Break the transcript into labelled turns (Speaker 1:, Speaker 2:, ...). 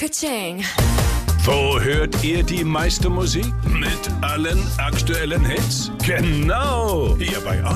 Speaker 1: Ka-ching.
Speaker 2: Wo hört ihr die meiste Musik? Mit allen aktuellen Hits? Genau, hier bei